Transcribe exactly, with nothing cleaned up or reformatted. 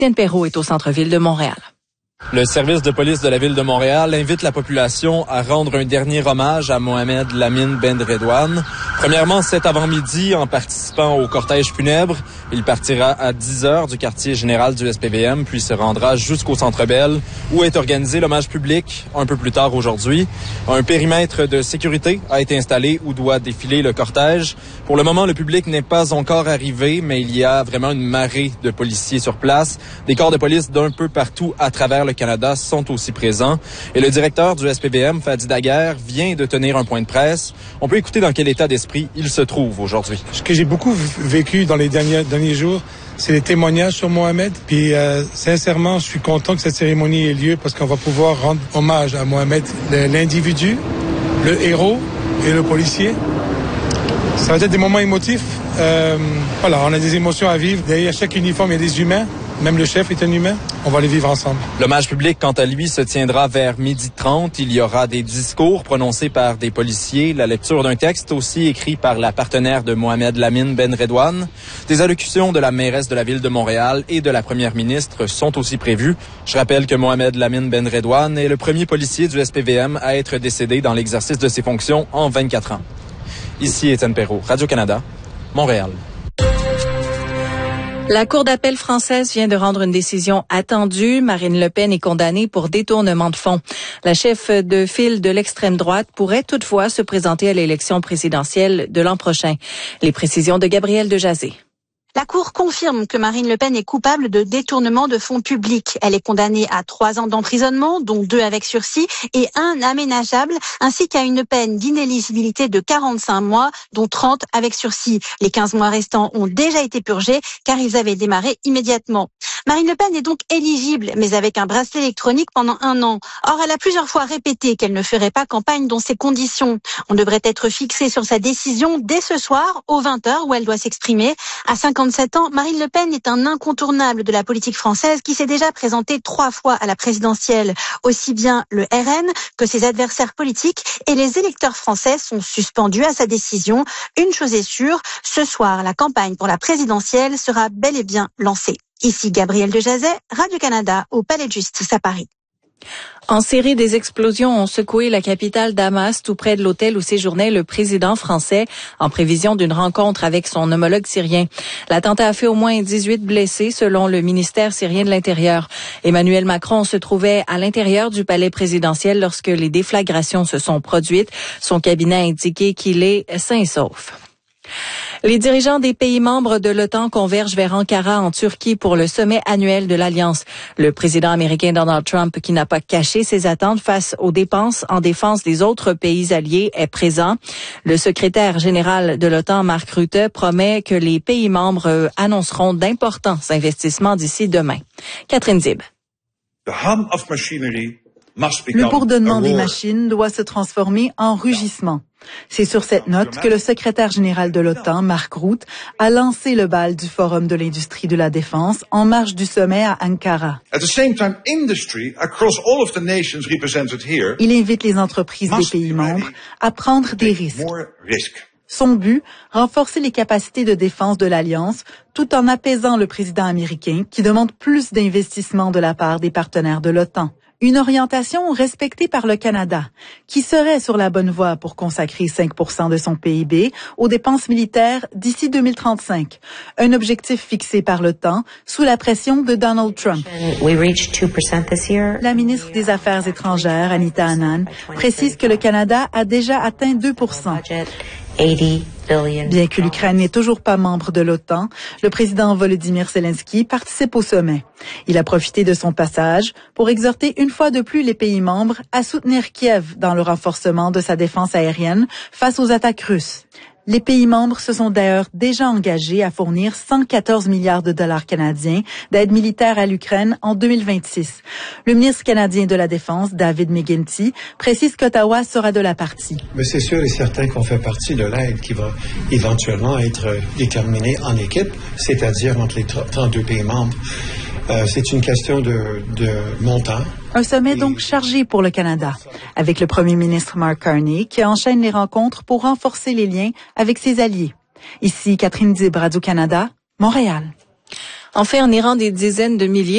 Étienne Perrault est au centre-ville de Montréal. Le service de police de la ville de Montréal invite la population à rendre un dernier hommage à Mohamed Lamine Ben Redouane. Premièrement, cet avant-midi, en participant au cortège funèbre, il partira à dix heures du quartier général du S P V M, puis se rendra jusqu'au Centre Bell, où est organisé l'hommage public un peu plus tard aujourd'hui. Un périmètre de sécurité a été installé où doit défiler le cortège. Pour le moment, le public n'est pas encore arrivé, mais il y a vraiment une marée de policiers sur place. Des corps de police d'un peu partout à travers le Canada sont aussi présents. Et le directeur du S P V M, Fadi Daguerre, vient de tenir un point de presse. On peut écouter dans quel état d'esprit il se trouve aujourd'hui. Ce que j'ai beaucoup vécu dans les derniers, derniers jours, c'est les témoignages sur Mohamed. Puis euh, sincèrement, je suis content que cette cérémonie ait lieu parce qu'on va pouvoir rendre hommage à Mohamed, l'individu, le héros et le policier. Ça va être des moments émotifs. Euh, voilà, on a des émotions à vivre. Derrière chaque uniforme, il y a des humains. Même le chef est un humain. On va les vivre ensemble. L'hommage public, quant à lui, se tiendra vers midi trente. Il y aura des discours prononcés par des policiers, la lecture d'un texte aussi écrit par la partenaire de Mohamed Lamine Ben Redouane. Des allocutions de la mairesse de la ville de Montréal et de la première ministre sont aussi prévues. Je rappelle que Mohamed Lamine Ben Redouane est le premier policier du S P V M à être décédé dans l'exercice de ses fonctions en vingt-quatre ans. Ici Étienne Perrault, Radio-Canada, Montréal. La Cour d'appel française vient de rendre une décision attendue. Marine Le Pen est condamnée pour détournement de fonds. La chef de file de l'extrême droite pourrait toutefois se présenter à l'élection présidentielle de l'an prochain. Les précisions de Gabrielle Dejazé. La Cour confirme que Marine Le Pen est coupable de détournement de fonds publics. Elle est condamnée à trois ans d'emprisonnement, dont deux avec sursis et un aménageable, ainsi qu'à une peine d'inéligibilité de quarante-cinq mois, dont trente avec sursis. Les quinze mois restants ont déjà été purgés car ils avaient démarré immédiatement. Marine Le Pen est donc éligible, mais avec un bracelet électronique pendant un an. Or, elle a plusieurs fois répété qu'elle ne ferait pas campagne dans ces conditions. On devrait être fixé sur sa décision dès ce soir, aux vingt heures, où elle doit s'exprimer. À cinquante-sept ans, Marine Le Pen est un incontournable de la politique française qui s'est déjà présentée trois fois à la présidentielle. Aussi bien le R N que ses adversaires politiques et les électeurs français sont suspendus à sa décision. Une chose est sûre, ce soir, la campagne pour la présidentielle sera bel et bien lancée. Ici Gabrielle Dejazet, Radio-Canada, au Palais de Justice à Paris. En série, des explosions ont secoué la capitale Damas, tout près de l'hôtel où séjournait le président français, en prévision d'une rencontre avec son homologue syrien. L'attentat a fait au moins dix-huit blessés, selon le ministère syrien de l'Intérieur. Emmanuel Macron se trouvait à l'intérieur du palais présidentiel lorsque les déflagrations se sont produites. Son cabinet a indiqué qu'il est sain et sauf. Les dirigeants des pays membres de l'OTAN convergent vers Ankara en Turquie pour le sommet annuel de l'Alliance. Le président américain Donald Trump, qui n'a pas caché ses attentes face aux dépenses en défense des autres pays alliés, est présent. Le secrétaire général de l'OTAN, Mark Rutte, promet que les pays membres annonceront d'importants investissements d'ici demain. Catherine Zib. Le bourdonnement des machines doit se transformer en rugissement. C'est sur cette note que le secrétaire général de l'OTAN, Mark Rutte, a lancé le bal du Forum de l'industrie de la défense en marge du sommet à Ankara. Il invite les entreprises des pays membres à prendre des risques. Son but, renforcer les capacités de défense de l'Alliance tout en apaisant le président américain qui demande plus d'investissements de la part des partenaires de l'OTAN. Une orientation respectée par le Canada, qui serait sur la bonne voie pour consacrer cinq pour cent de son P I B aux dépenses militaires d'ici deux mille trente-cinq. Un objectif fixé par l'OTAN sous la pression de Donald Trump. La ministre des Affaires étrangères, Anita Anand, précise que le Canada a déjà atteint deux pour cent. Bien que l'Ukraine n'est toujours pas membre de l'OTAN, le président Volodymyr Zelensky participe au sommet. Il a profité de son passage pour exhorter une fois de plus les pays membres à soutenir Kiev dans le renforcement de sa défense aérienne face aux attaques russes. Les pays membres se sont d'ailleurs déjà engagés à fournir cent quatorze milliards de dollars canadiens d'aide militaire à l'Ukraine en deux mille vingt-six. Le ministre canadien de la Défense, David McGuinty, précise qu'Ottawa sera de la partie. Mais c'est sûr et certain qu'on fait partie de l'aide qui va éventuellement être déterminée en équipe, c'est-à-dire entre les trente-deux pays membres. Euh, c'est une question de, de montant. Un sommet donc chargé pour le Canada, avec le premier ministre Mark Carney qui enchaîne les rencontres pour renforcer les liens avec ses alliés. Ici Catherine Dib, Radio-Canada, Montréal. En fait, en Iran, des dizaines de milliers